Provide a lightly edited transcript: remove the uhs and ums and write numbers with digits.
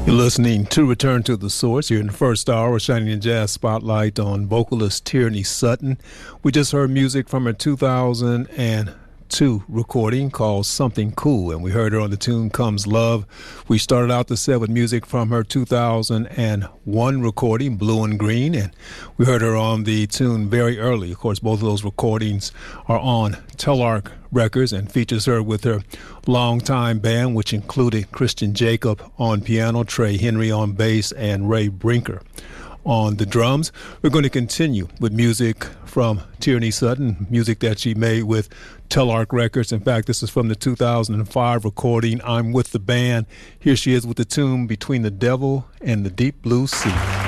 You're listening to Return to the Source here in the first hour, shining a jazz spotlight on vocalist Tierney Sutton. We just heard music from her 2002 recording called Something Cool, and we heard her on the tune Comes Love. We started out the set with music from her 2001 recording, Blue and Green, and we heard her on the tune Very Early. Of course, both of those recordings are on Telarc Records and features her with her longtime band, which included Christian Jacob on piano, Trey Henry on bass, and Ray Brinker on the drums. We're going to continue with music from Tierney Sutton, music that she made with Telarc Records. In fact, this is from the 2005 recording, I'm With the Band. Here she is with the tune Between the Devil and the Deep Blue Sea.